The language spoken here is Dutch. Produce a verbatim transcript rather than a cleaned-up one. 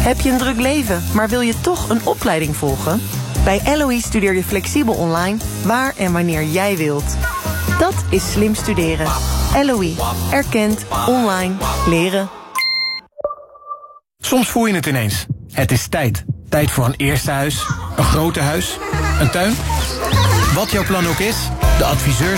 Heb je een druk leven, maar wil je toch een opleiding volgen? Bij L O E studeer je flexibel online, waar en wanneer jij wilt. Dat is slim studeren. L O E. Erkend. Online. Leren. Soms voel je het ineens. Het is tijd. Tijd voor een eerste huis, een groter huis, een tuin. Wat jouw plan ook is, de adviseurs